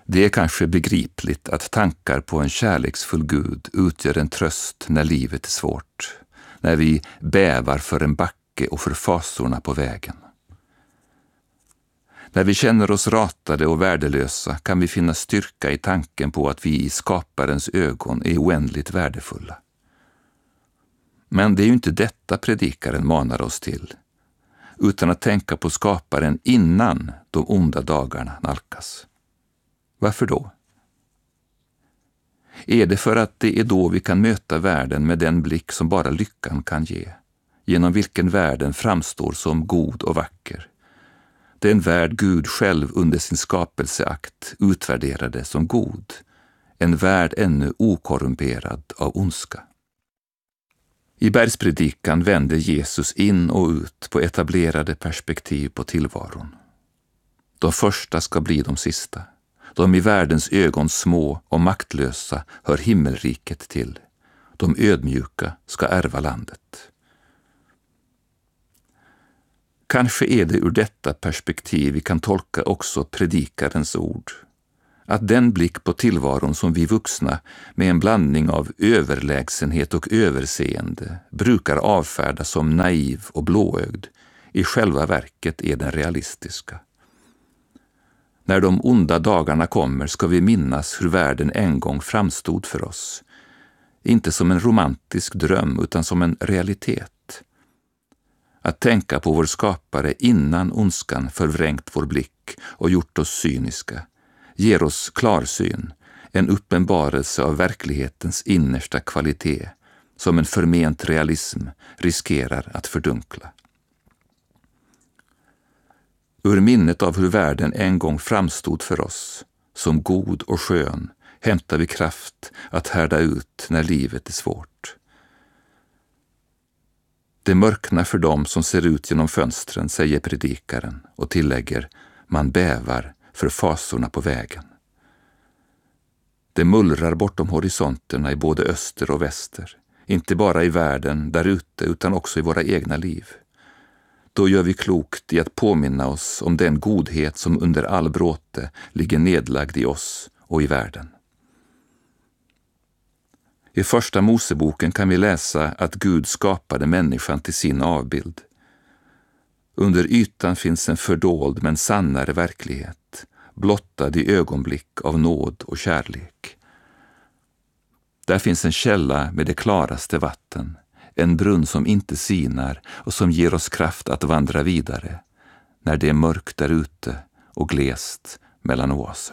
Det är kanske begripligt att tankar på en kärleksfull Gud utgör en tröst när livet är svårt, när vi bävar för en backe och för fasorna på vägen. När vi känner oss ratade och värdelösa kan vi finna styrka i tanken på att vi i skaparens ögon är oändligt värdefulla. Men det är ju inte detta predikaren manar oss till, utan att tänka på skaparen innan de onda dagarna nalkas. Varför då? Är det för att det är då vi kan möta världen med den blick som bara lyckan kan ge, genom vilken världen framstår som god och vacker? Den värld Gud själv under sin skapelseakt utvärderade som god, en värld ännu okorrumperad av ondska. I bergspredikan vänder Jesus in och ut på etablerade perspektiv på tillvaron. De första ska bli de sista. De i världens ögon små och maktlösa hör himmelriket till. De ödmjuka ska ärva landet. Kanske är det ur detta perspektiv vi kan tolka också predikarens ord. Att den blick på tillvaron som vi vuxna med en blandning av överlägsenhet och överseende brukar avfärda som naiv och blåögd, i själva verket är den realistiska. När de onda dagarna kommer ska vi minnas hur världen en gång framstod för oss. Inte som en romantisk dröm utan som en realitet. Att tänka på vår skapare innan ondskan förvrängt vår blick och gjort oss cyniska ger oss klarsyn, en uppenbarelse av verklighetens innersta kvalitet som en förment realism riskerar att fördunkla. Ur minnet av hur världen en gång framstod för oss, som god och skön, hämtar vi kraft att härda ut när livet är svårt. Det mörknar för dem som ser ut genom fönstren, säger predikaren och tillägger, man bävar för fasorna på vägen. Det mullrar bortom horisonterna i både öster och väster, inte bara i världen där ute utan också i våra egna liv. Då gör vi klokt i att påminna oss om den godhet som under all bråte ligger nedlagd i oss och i världen. I första Moseboken kan vi läsa att Gud skapade människan till sin avbild. Under ytan finns en fördold men sannare verklighet, blottad i ögonblick av nåd och kärlek. Där finns en källa med det klaraste vatten, en brunn som inte sinar och som ger oss kraft att vandra vidare, när det är mörkt där ute och glest mellan oaser.